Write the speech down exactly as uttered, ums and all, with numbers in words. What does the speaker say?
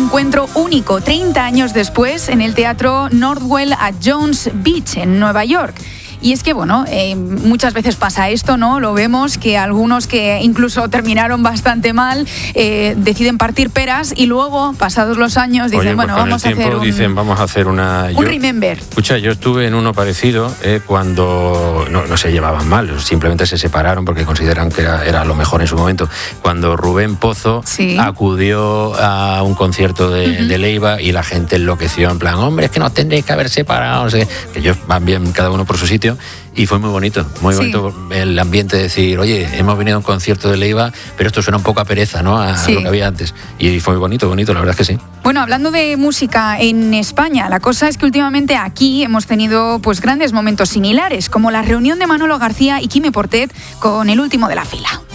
encuentro único, treinta años después, en el Teatro Northwell at Jones Beach, en Nueva York. Y es que, bueno, eh, muchas veces pasa esto, ¿no? Lo vemos, que algunos que incluso terminaron bastante mal eh, deciden partir peras y luego, pasados los años, dicen, Oye, pues bueno, con vamos el a hacer tiempo un... dicen, vamos a hacer una... Un yo, remember. Escucha, yo estuve en uno parecido eh, cuando no, no se llevaban mal, simplemente se separaron porque consideran que era, era lo mejor en su momento. Cuando Rubén Pozo sí. acudió a un concierto de, uh-huh. de Leiva y la gente enloqueció en plan, hombre, es que nos tendréis que haber separado, no sé, que ellos van bien cada uno por su sitio. Y fue muy bonito, muy sí. bonito el ambiente de decir, oye, hemos venido a un concierto de Leiva, pero esto suena un poco a pereza, ¿no? A, sí. a lo que había antes. Y fue muy bonito, bonito, la verdad es que sí. Bueno, hablando de música en España, la cosa es que últimamente aquí hemos tenido pues grandes momentos similares, como la reunión de Manolo García y Quimi Portet con El último de la fila.